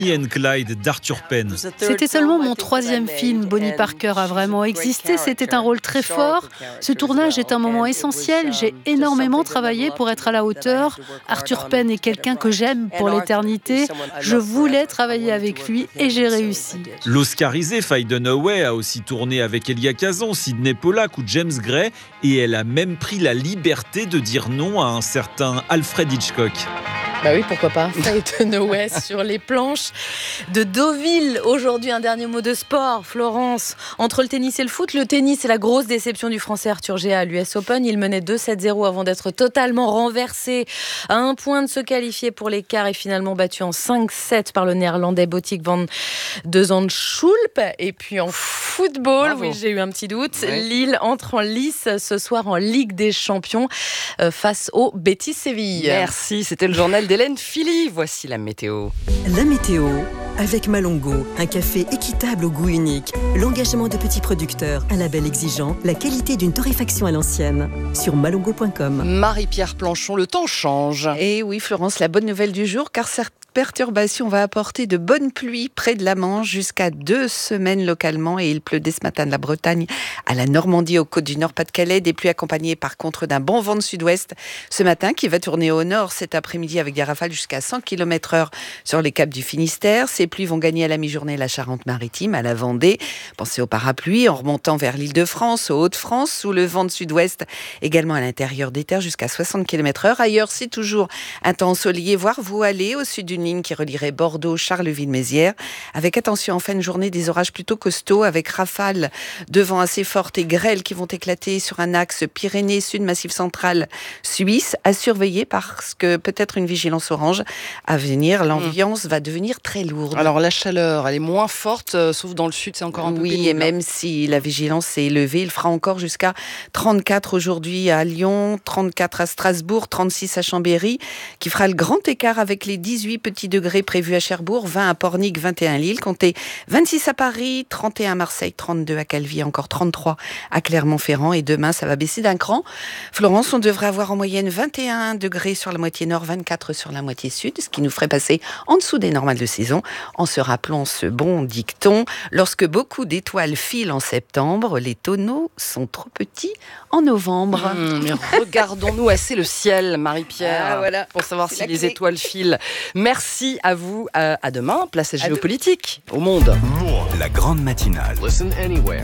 and Clyde d'Arthur Penn. C'était seulement mon 3e film. Bonnie Parker a vraiment existé. C'était un rôle très fort. Ce tournage est un moment essentiel. J'ai énormément travaillé pour être à la hauteur. Arthur Penn est quelqu'un que j'aime pour l'éternité. Je voulais travailler avec lui et j'ai réussi. L'Oscarisée Faye Dunaway a aussi tourné avec Elia Kazan, Sidney Pollack ou James Gray, et elle a même pris la liberté de dire non à un certain Alfred Hitchcock. Bah oui, pourquoi pas. Faye Dunaway sur les planches de Deauville. Aujourd'hui, un dernier mot de sport. Florence, entre le tennis et le foot, le tennis est la grosse déception du Français Arthur Gea à l'US Open. Il menait 2-7-0 avant d'être totalement renversé à un point de se qualifier pour les quarts et finalement battu en 5-7 par le Néerlandais Botic van de Zandschulp. Et puis en football, bravo. Oui, j'ai eu un petit doute. Oui. Lille entre en lice ce soir en Ligue des Champions face au Betis Séville. Merci, c'était le journal d'Hélène Philly. Voici la météo. La météo avec Malongo, un café équitable au goût unique, l'engagement de petits producteurs, un label exigeant, la qualité d'une torréfaction à l'ancienne. Sur malongo.com. Marie-Pierre Planchon, le temps change. Et oui, Florence, la bonne nouvelle du jour, car cette perturbation va apporter de bonnes pluies près de la Manche jusqu'à 2 semaines localement, et il pleut dès ce matin de la Bretagne à la Normandie, aux côtes du Nord Pas-de-Calais, des pluies accompagnées par contre d'un bon vent de sud-ouest ce matin qui va tourner au nord cet après-midi avec des rafales jusqu'à 100 km/h sur les caps du Finistère. Ces pluies vont gagner à la mi-journée la Charente-Maritime, à la Vendée. Pensez aux parapluies en remontant vers l'Île-de-France, aux Hauts-de-France, sous le vent de sud-ouest, également à l'intérieur des terres jusqu'à 60 km/h. Ailleurs, c'est toujours un temps ensoleillé, voire voilé au sud d'une ligne qui relierait Bordeaux, Charleville-Mézières, avec attention en fin de journée des orages plutôt costauds, avec rafales de vent assez fortes et grêles qui vont éclater sur un axe Pyrénées-Sud, Massif central suisse, à surveiller parce que peut-être une vigilance orange à venir. L'ambiance va devenir très lourde. Alors la chaleur, elle est moins forte, sauf dans le sud, c'est encore un peu pénible. Oui, et même si la vigilance est élevée, il fera encore jusqu'à 34 aujourd'hui à Lyon, 34 à Strasbourg, 36 à Chambéry, qui fera le grand écart avec les 18 petits degrés prévus à Cherbourg, 20 à Pornic, 21 à Lille, comptez 26 à Paris, 31 à Marseille, 32 à Calvi, encore 33 à Clermont-Ferrand, et demain ça va baisser d'un cran. Florence, on devrait avoir en moyenne 21 degrés sur la moitié nord, 24 sur la moitié sud, ce qui nous ferait passer en dessous des normales de saison, en se rappelant ce bon dicton: lorsque beaucoup d'étoiles filent en septembre, les tonneaux sont trop petits en novembre. Mais regardons-nous assez le ciel, Marie-Pierre, voilà, pour savoir si les étoiles filent. Merci à vous, à demain. Place à géopolitique, au monde. La grande matinale. Listen anywhere.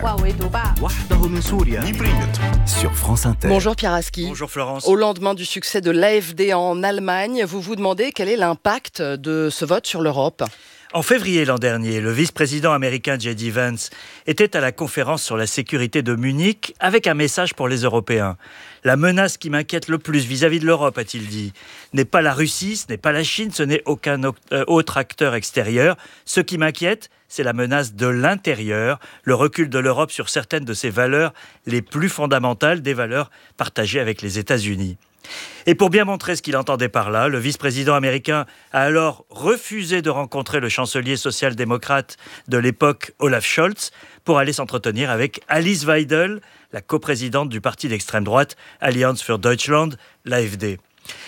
Sur France Inter. Bonjour Pierre Aski. Bonjour Florence. Au lendemain du succès de l'AfD en Allemagne, vous vous demandez quel est l'impact de ce vote sur l'Europe ? En février l'an dernier, le vice-président américain J.D. Vance était à la conférence sur la sécurité de Munich avec un message pour les Européens. La menace qui m'inquiète le plus vis-à-vis de l'Europe, a-t-il dit, n'est pas la Russie, ce n'est pas la Chine, ce n'est aucun autre acteur extérieur. Ce qui m'inquiète, c'est la menace de l'intérieur, le recul de l'Europe sur certaines de ses valeurs les plus fondamentales, des valeurs partagées avec les États-Unis. Et pour bien montrer ce qu'il entendait par là, le vice-président américain a alors refusé de rencontrer le chancelier social-démocrate de l'époque, Olaf Scholz, pour aller s'entretenir avec Alice Weidel, la coprésidente du parti d'extrême droite Allianz für Deutschland, l'AfD.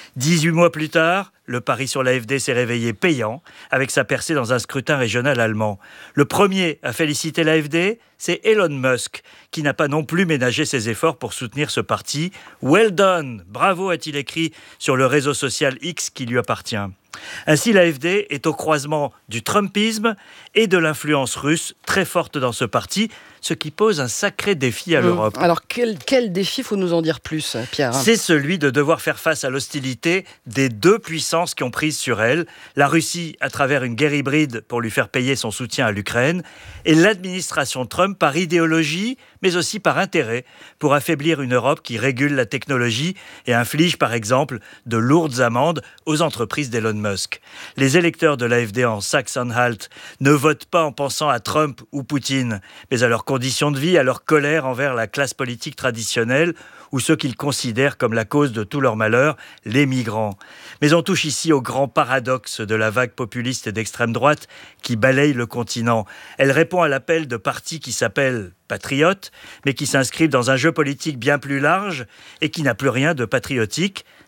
18 mois plus tard, le pari sur l'AfD s'est réveillé payant avec sa percée dans un scrutin régional allemand. Le premier à féliciter l'AfD, c'est Elon Musk, qui n'a pas non plus ménagé ses efforts pour soutenir ce parti. « Well done !» Bravo, a-t-il écrit sur le réseau social X qui lui appartient. Ainsi, l'AfD est au croisement du trumpisme et de l'influence russe très forte dans ce parti, ce qui pose un sacré défi à l'Europe. Alors, quel défi, faut nous en dire plus, Pierre ? C'est celui de devoir faire face à l'hostilité des deux puissances qui ont prise sur elle, la Russie à travers une guerre hybride pour lui faire payer son soutien à l'Ukraine, et l'administration Trump par idéologie, mais aussi par intérêt, pour affaiblir une Europe qui régule la technologie et inflige, par exemple, de lourdes amendes aux entreprises d'Elon Musk. Les électeurs de l'AfD en Saxe-Anhalt ne votent pas en pensant à Trump ou Poutine, mais à leurs conditions de vie, à leur colère envers la classe politique traditionnelle ou ceux qu'ils considèrent comme la cause de tout leur malheur, les migrants. Mais on touche ici au grand paradoxe de la vague populiste et d'extrême droite qui balaye le continent. Elle répond à l'appel de partis qui s'appellent patriotes, mais qui s'inscrivent dans un jeu politique bien plus large et qui n'a plus rien de patriotique.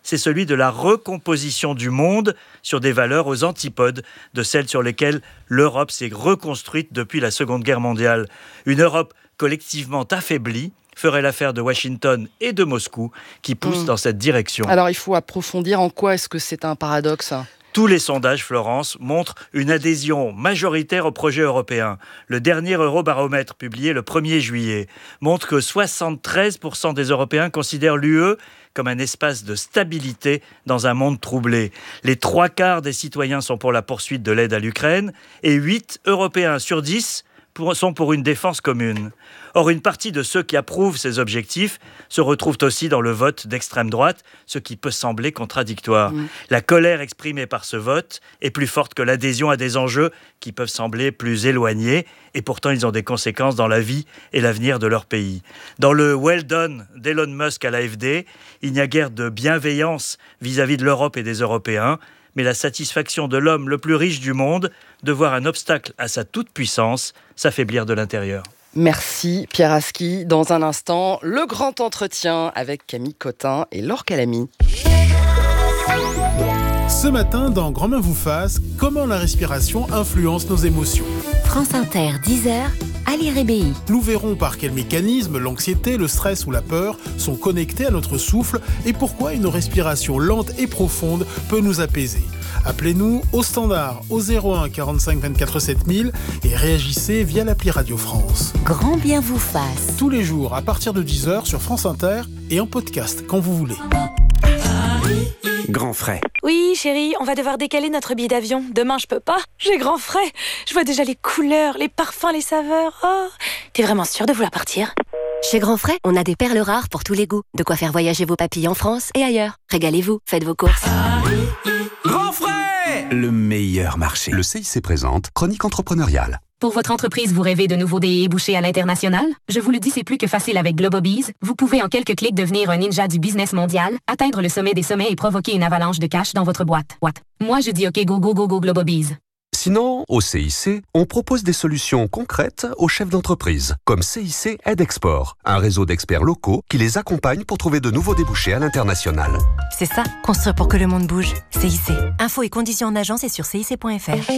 c'est celui de la recomposition du monde sur des valeurs aux antipodes de celles sur lesquelles l'Europe s'est reconstruite depuis la Seconde Guerre mondiale. Une Europe collectivement affaiblie ferait l'affaire de Washington et de Moscou qui poussent dans cette direction. Alors il faut approfondir en quoi est-ce que c'est un paradoxe ? Tous les sondages, Florence, montrent une adhésion majoritaire au projet européen. Le dernier Eurobaromètre, publié le 1er juillet, montre que 73% des Européens considèrent l'UE comme un espace de stabilité dans un monde troublé. Les 3/4 des citoyens sont pour la poursuite de l'aide à l'Ukraine et 8 Européens sur 10 sont pour une défense commune. Or, une partie de ceux qui approuvent ces objectifs se retrouvent aussi dans le vote d'extrême droite, ce qui peut sembler contradictoire. La colère exprimée par ce vote est plus forte que l'adhésion à des enjeux qui peuvent sembler plus éloignés, et pourtant ils ont des conséquences dans la vie et l'avenir de leur pays. Dans le well done d'Elon Musk à l'AfD, il n'y a guère de bienveillance vis-à-vis de l'Europe et des Européens, mais la satisfaction de l'homme le plus riche du monde de voir un obstacle à sa toute-puissance s'affaiblir de l'intérieur. Merci Pierre Aski. Dans un instant, le grand entretien avec Camille Cotin et Laure Calamy. Ce matin, dans Grand Main vous fasse, comment la respiration influence nos émotions. France Inter, 10h, Ali Rébéi. Nous verrons par quel mécanisme l'anxiété, le stress ou la peur sont connectés à notre souffle et pourquoi une respiration lente et profonde peut nous apaiser. Appelez-nous au standard au 01 45 24 7000 et réagissez via l'appli Radio France. Grand bien vous fasse. Tous les jours à partir de 10h sur France Inter et en podcast quand vous voulez. Grand frais. Oui, chérie, on va devoir décaler notre billet d'avion. Demain, je peux pas. J'ai grand frais. Je vois déjà les couleurs, les parfums, les saveurs. Oh, t'es vraiment sûre de vouloir partir ? Chez Grand Frais, on a des perles rares pour tous les goûts. De quoi faire voyager vos papilles en France et ailleurs. Régalez-vous, faites vos courses. Grand frais, le meilleur marché. Le CIC présente Chronique entrepreneuriale. Pour votre entreprise, vous rêvez de nouveaux débouchés à l'international? Je vous le dis, c'est plus que facile avec Globobees. Vous pouvez en quelques clics devenir un ninja du business mondial, atteindre le sommet des sommets et provoquer une avalanche de cash dans votre boîte. Moi, je dis OK, go, go, go, go, Globobees. Sinon, au CIC, on propose des solutions concrètes aux chefs d'entreprise, comme CIC Aide Export, un réseau d'experts locaux qui les accompagne pour trouver de nouveaux débouchés à l'international. C'est ça, construire pour que le monde bouge. CIC. Infos et conditions en agence et sur cic.fr.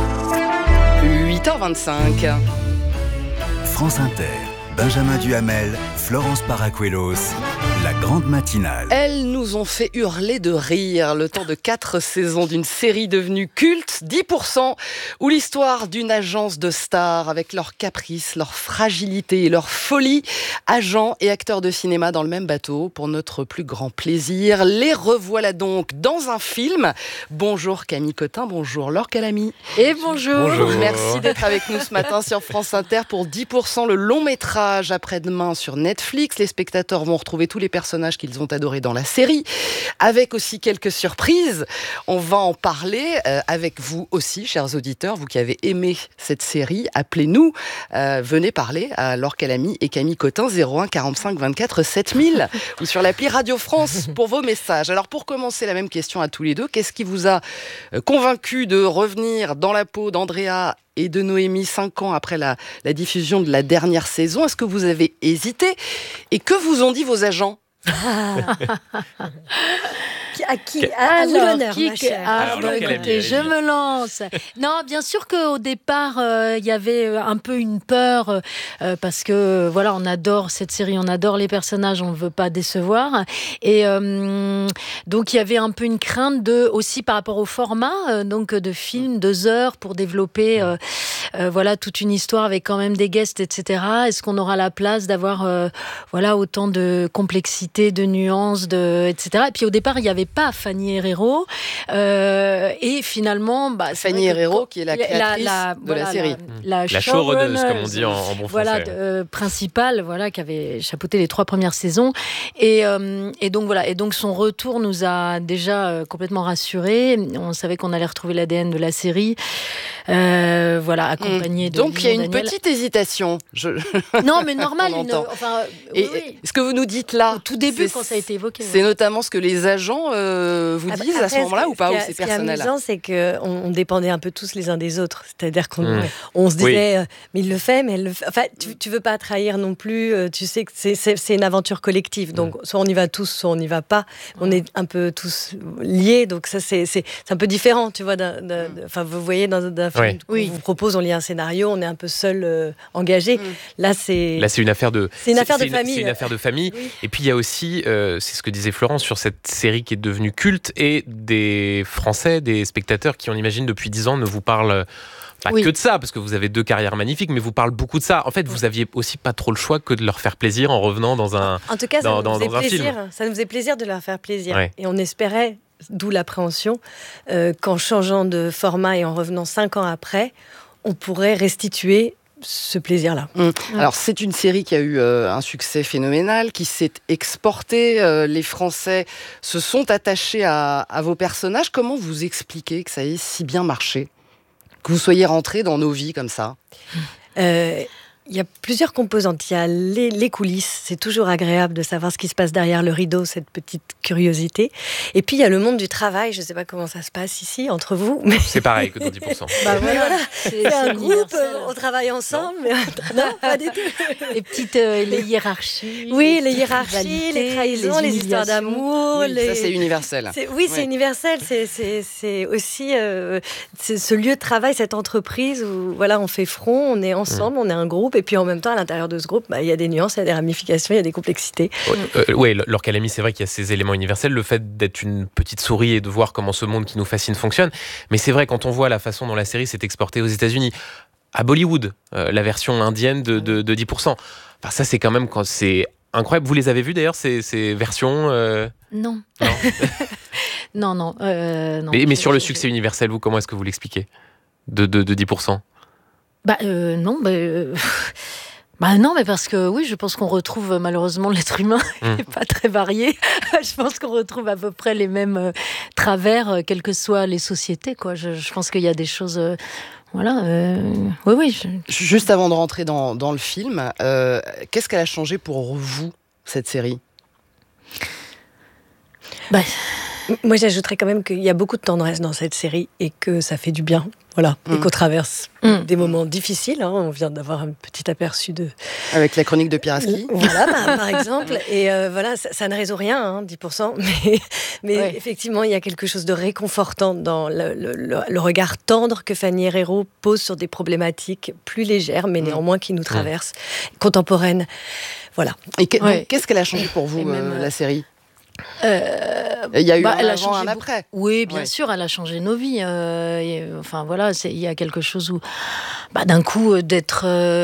8h25. France Inter, Benjamin Duhamel, Florence Paracuelos, la grande matinale. Elles nous ont fait hurler de rire le temps de 4 saisons d'une série devenue culte, 10%, où l'histoire d'une agence de stars avec leurs caprices, leur fragilité et leur folie, agents et acteurs de cinéma dans le même bateau pour notre plus grand plaisir. Les revoilà donc dans un film. Bonjour Camille Cotin, bonjour Laure Calamy. Et bonjour. Merci d'être avec nous ce matin sur France Inter pour 10%, le long métrage après-demain sur Netflix. Les spectateurs vont retrouver tous les personnages qu'ils ont adorés dans la série, avec aussi quelques surprises. On va en parler avec vous aussi, chers auditeurs, vous qui avez aimé cette série. Appelez-nous, venez parler à Laure Calamy et Camille Cotin, 01 45 24 7000 ou sur l'appli Radio France pour vos messages. Alors pour commencer, la même question à tous les deux. Qu'est-ce qui vous a convaincu de revenir dans la peau d'Andrea et de Noémie 5 ans après la diffusion de la dernière saison? Est-ce que vous avez hésité? Et que vous ont dit vos agents? À qui vous l'honneur, ma chère. Écoutez, je me lance. Non, bien sûr qu'au départ, il y avait un peu une peur parce que voilà, on adore cette série, on adore les personnages, on ne veut pas décevoir. Et donc, il y avait un peu une crainte aussi par rapport au format, donc de film, 2 heures pour développer voilà, toute une histoire avec quand même des guests, etc. Est-ce qu'on aura la place d'avoir voilà, autant de complexité, de nuances, etc. Et puis au départ, il n'y avait pas Fanny Herrero et finalement Fanny Herrero qui est la créatrice de la série, la showrunner, comme on dit en bon français, voilà, principale, voilà, qui avait chapeauté les 3 premières saisons et donc voilà, et donc son retour nous a déjà complètement rassurés. On savait qu'on allait retrouver l'ADN de la série, voilà, accompagnée de Donc il y a une Daniel. petite hésitation. Non, mais normal. Et ce que vous nous dites là, au tout début, quand ça a été évoqué. C'est notamment ce que les agents vous disent à ce moment-là ou pas, ou c'est personnel? Ce qui est amusant, c'est qu'on dépendait un peu tous les uns des autres. C'est-à-dire qu'on se disait, mais il le fait, mais elle le fait. Enfin, tu veux pas trahir non plus. Tu sais que c'est une aventure collective. Donc, soit on y va tous, soit on n'y va pas. On est un peu tous liés. Donc, ça, c'est un peu différent, tu vois. Enfin, vous voyez, dans un film qu'on vous propose, on lit un scénario, on est un peu seul engagé. Là, c'est une affaire de famille. C'est une affaire de famille. Oui. Et puis, il y a aussi, c'est ce que disait Florence sur cette série qui est devenue culte, et des Français, des spectateurs qui, on imagine, depuis 10 ans, ne vous parlent pas que de ça, parce que vous avez 2 carrières magnifiques, mais vous parlent beaucoup de ça. En fait, vous aviez aussi pas trop le chochoix que de leur faire plaisir en revenant dans un film. En tout cas, ça nous faisait plaisir de leur faire plaisir. Ouais. Et on espérait, d'où l'appréhension, qu'en changeant de format et en revenant 5 ans après, on pourrait restituer ce plaisir-là. Alors, c'est une série qui a eu un succès phénoménal, qui s'est exportée. Les Français se sont attachés à vos personnages. Comment vous expliquez que ça ait si bien marché ? Que vous soyez rentrés dans nos vies comme ça ? Il y a plusieurs composantes. Il y a les coulisses. C'est toujours agréable de savoir ce qui se passe derrière le rideau, cette petite curiosité. Et puis, il y a le monde du travail. Je ne sais pas comment ça se passe ici, entre vous. Mais... C'est pareil que dans 10%. Voilà. C'est un groupe, on travaille ensemble. Non, pas du tout. Les hiérarchies. Oui, les hiérarchies, les trahisons, les histoires d'amour. Oui, ça, c'est universel. C'est universel. C'est aussi ce lieu de travail, cette entreprise où voilà, on fait front, on est ensemble, on est un groupe. Et puis en même temps, à l'intérieur de ce groupe, il y a des nuances, il y a des ramifications, il y a des complexités. Oui, Laure Calamy, c'est vrai qu'il y a ces éléments universels, le fait d'être une petite souris et de voir comment ce monde qui nous fascine fonctionne. Mais c'est vrai, quand on voit la façon dont la série s'est exportée aux États-Unis, à Bollywood, la version indienne de 10%, enfin, ça c'est quand même c'est incroyable. Vous les avez vus d'ailleurs, ces versions Non. Non. Mais sur le succès universel, vous, comment est-ce que vous l'expliquez de 10%? Non, mais parce que oui, je pense qu'on retrouve malheureusement l'être humain n'est pas très varié. Je pense qu'on retrouve à peu près les mêmes travers, quelles que soient les sociétés, quoi. Je pense qu'il y a des choses. Oui. Juste avant de rentrer dans le film, qu'est-ce qu'elle a changé pour vous, cette série ? Moi, j'ajouterais quand même qu'il y a beaucoup de tendresse dans cette série et que ça fait du bien. Voilà, et qu'on traverse des moments difficiles. On vient d'avoir un petit aperçu de... Avec la chronique de Pieraski. Voilà, par exemple. Et voilà, ça ne résout rien, 10%. Mais effectivement, il y a quelque chose de réconfortant dans le regard tendre que Fanny Herrero pose sur des problématiques plus légères, mais néanmoins qui nous traversent, contemporaines. Voilà. Et qu'est-ce qu'elle a changé pour vous, la série ? Il y a eu un avant, un après. Oui, bien sûr, elle a changé nos vies. Enfin voilà, il y a quelque chose où, d'un coup, d'être,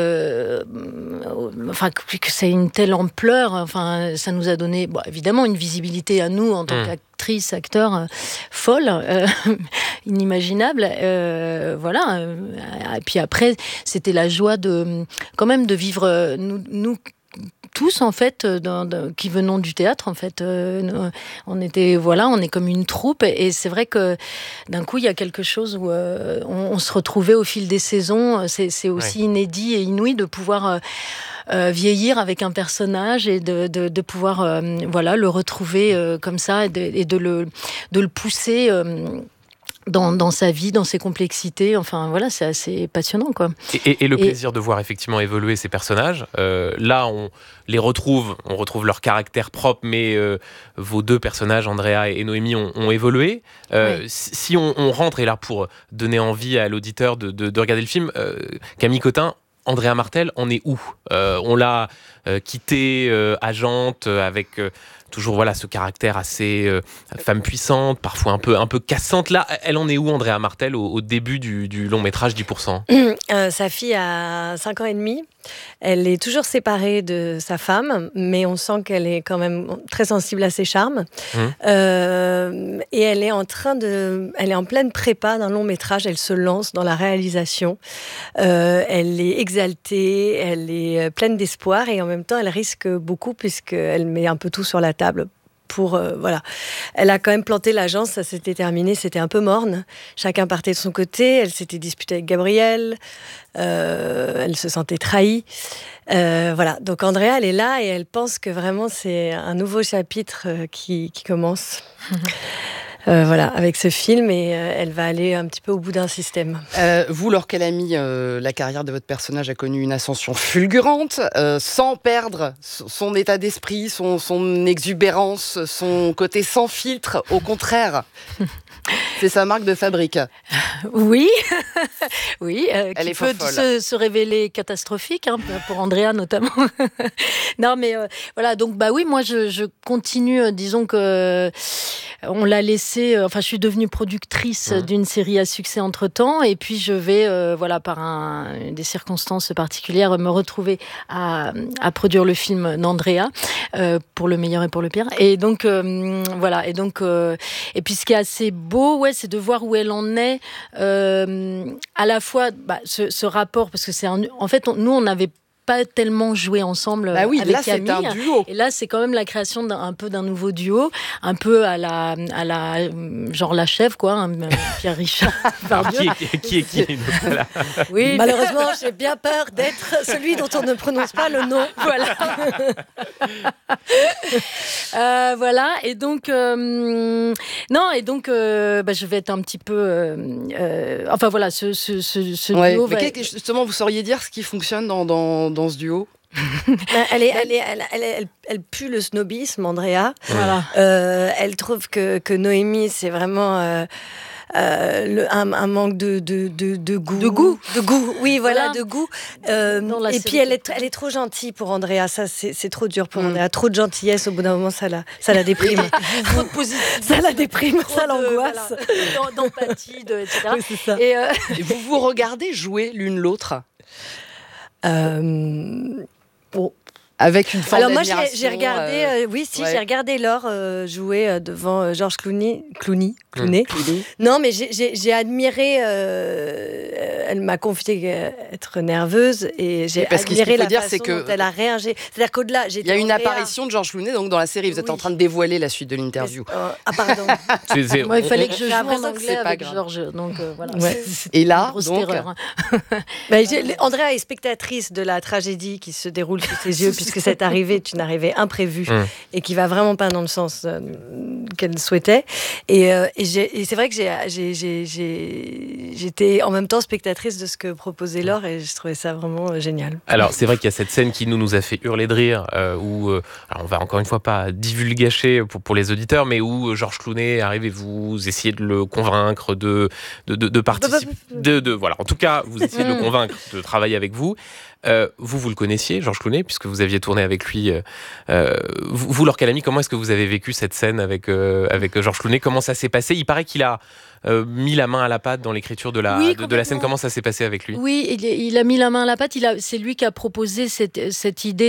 que c'est une telle ampleur. Enfin, ça nous a donné, évidemment, une visibilité à nous en tant qu'actrices, acteurs, folle, inimaginable. Voilà. Et puis après, c'était la joie quand même de vivre nous tous en fait qui venons du théâtre en fait on est comme une troupe et c'est vrai que d'un coup il y a quelque chose où on se retrouvait au fil des saisons, c'est aussi inédit et inouï de pouvoir vieillir avec un personnage et de pouvoir le retrouver comme ça et de le pousser dans sa vie, dans ses complexités. Enfin, voilà, c'est assez passionnant, quoi. Et le plaisir de voir effectivement évoluer ces personnages. Là, on retrouve leur caractère propre, mais vos 2 personnages, Andrea et Noémie, ont évolué. Si on rentre, et là, pour donner envie à l'auditeur de regarder le film, Camille Cotin, Andrea Martel, on est où ? On l'a quittée agente avec... toujours ce caractère assez femme puissante, parfois un peu cassante. Là, elle en est où, Andrea Martel, au début du long métrage 10%? Sa fille a 5 ans et demi. Elle est toujours séparée de sa femme, mais on sent qu'elle est quand même très sensible à ses charmes. Et elle est en pleine prépa d'un long métrage. Elle se lance dans la réalisation. Elle est exaltée, elle est pleine d'espoir et en même temps, elle risque beaucoup puisqu'elle met un peu tout sur la table voilà. Elle a quand même planté l'agence, ça s'était terminé, c'était un peu morne. Chacun partait de son côté, elle s'était disputée avec Gabriel, elle se sentait trahie. Voilà, donc Andrea, elle est là et elle pense que vraiment c'est un nouveau chapitre qui commence. Voilà, avec ce film, et elle va aller un petit peu au bout d'un système. Vous, Laure Calamy, la carrière de votre personnage a connu une ascension fulgurante, sans perdre son état d'esprit, son exubérance, son côté sans filtre. Au contraire, c'est sa marque de fabrique. Oui, oui, elle qui est peut se révéler catastrophique, hein, pour Andrea notamment. Non, mais voilà, donc bah oui, moi je continue, disons que on l'a laissé. Enfin, je suis devenue productrice d'une série à succès entre-temps, et puis je vais, voilà, par des circonstances particulières, me retrouver à produire le film d'Andrea, pour le meilleur et pour le pire. Et donc, voilà. Et donc, et puis ce qui est assez beau, ouais, c'est de voir où elle en est, à la fois ce rapport, parce que en fait, nous, on n'avait pas tellement joué ensemble avec là, Camille. C'est un duo. Et là, c'est quand même la création d'un nouveau duo, un peu à la genre La Chèvre, quoi, hein, Pierre Richard. Qui est voilà. Oui, malheureusement, j'ai bien peur d'être celui dont on ne prononce pas le nom. Voilà. Voilà. Et donc, je vais être un petit peu. Enfin voilà, ce duo. Mais justement, vous sauriez dire ce qui fonctionne dans ce duo? Elle pue le snobisme, Andrea. Voilà. Elle trouve que Noémie, c'est vraiment un manque de goût. De goût, oui, voilà, de goût. Et puis elle est trop gentille pour Andrea. Ça, c'est trop dur pour Andrea. Trop de gentillesse, au bout d'un moment, ça la déprime. Trop de positivité. Ça la déprime, ça l'angoisse. Voilà, d'empathie, etc. Oui, c'est ça. Et vous regardez jouer l'une l'autre? Bon. Avec une forme d'admiration. Alors moi j'ai regardé, j'ai regardé Laure jouer devant Georges Clooney. Non, mais j'ai admiré. Elle m'a confié être nerveuse, et j'ai admiré la façon dont elle a réagi. C'est-à-dire qu'au-delà, il y a une apparition de Georges Clooney donc dans la série. Vous êtes en train de dévoiler la suite de l'interview. Pardon. Moi, il fallait que je joue en anglais avec Georges, donc voilà. Ouais. Et là, grosse donc, erreur. Andrea est spectatrice de la tragédie qui se déroule sous ses yeux, puisque c'est arrivé une arrivée imprévue et qui va vraiment pas dans le sens qu'elle souhaitait. Et c'est vrai que j'étais en même temps spectatrice de ce que proposait Laure, et je trouvais ça vraiment génial. Alors c'est vrai qu'il y a cette scène qui nous a fait hurler de rire, où alors on va encore une fois pas divulgacher pour les auditeurs, mais où Georges Clooney arrive et vous essayez de le convaincre de participer, voilà, en tout cas vous essayez de le convaincre de travailler avec vous. Vous le connaissiez, Georges Clooney, puisque vous aviez tourné avec lui. Vous, Laure Calamy, comment est-ce que vous avez vécu cette scène avec Georges Clooney? Comment ça s'est passé? Il paraît qu'il a mis la main à la pâte dans l'écriture de la scène. Comment ça s'est passé avec lui? Oui, il a mis la main à la pâte. C'est lui qui a proposé cette idée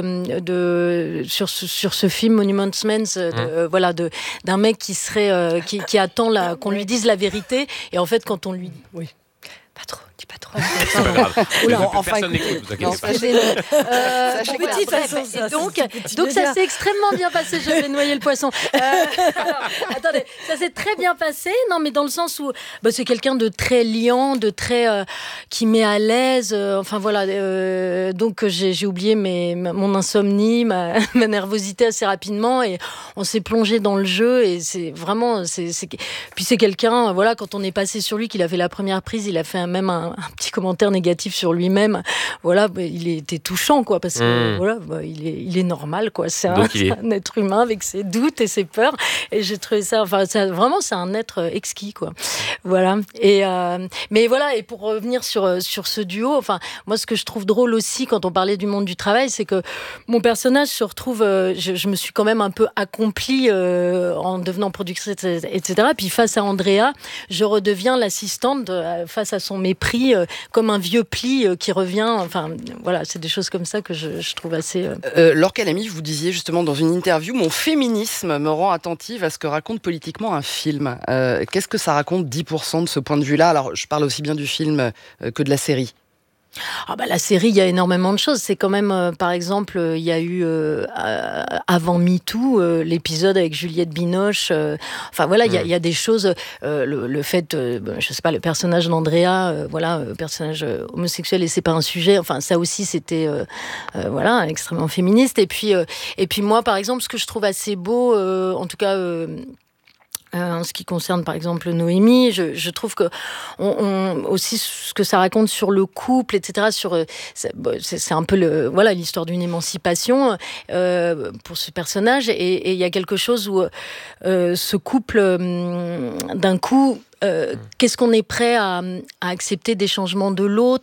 sur ce film Monuments Men, voilà, d'un mec qui serait qui attend qu'on lui dise la vérité, et en fait quand on lui dit dis pas trop. C'est pas grave. Personne n'écoute, vous inquiétez pas. Donc ça s'est extrêmement bien passé. Je vais noyer le poisson. Attendez, ça s'est très bien passé. Non, mais dans le sens où c'est quelqu'un de très liant, de très qui met à l'aise. Enfin voilà. Donc j'ai oublié mon insomnie, ma nervosité assez rapidement, et on s'est plongé dans le jeu. Et c'est vraiment puis c'est quelqu'un, voilà, quand on est passé sur lui, qu'il a fait la première prise, il a fait même un petit commentaire négatif sur lui-même. Voilà, il était touchant, quoi, parce que voilà, il est normal, quoi. C'est un être humain avec ses doutes et ses peurs. Et j'ai trouvé ça, enfin, vraiment, c'est un être exquis, quoi. Voilà. Et mais voilà. Et pour revenir sur ce duo, enfin, moi, ce que je trouve drôle aussi quand on parlait du monde du travail, c'est que mon personnage se retrouve, je me suis quand même un peu accomplie en devenant productrice, etc. Puis face à Andrea, je redeviens l'assistante face à son mépris, comme un vieux pli qui revient. Enfin, voilà, c'est des choses comme ça que je trouve assez... Laure Calamy, vous disiez justement dans une interview, mon féminisme me rend attentive à ce que raconte politiquement un film. Qu'est-ce que ça raconte, 10% de ce point de vue-là? Alors, je parle aussi bien du film que de la série. La série, il y a énormément de choses. C'est quand même, par exemple, il y a eu avant MeToo l'épisode avec Juliette Binoche. Il y a des choses. Le fait, je sais pas, le personnage d'Andrea, personnage homosexuel et c'est pas un sujet. Enfin, ça aussi, c'était extrêmement féministe. Et puis moi, par exemple, ce que je trouve assez beau, en tout cas. En ce qui concerne par exemple Noémie, je trouve que aussi ce que ça raconte sur le couple, etc. C'est un peu l'histoire d'une émancipation pour ce personnage, et il y a quelque chose où ce couple d'un coup. Qu'est-ce qu'on est prêt à accepter des changements de l'autre,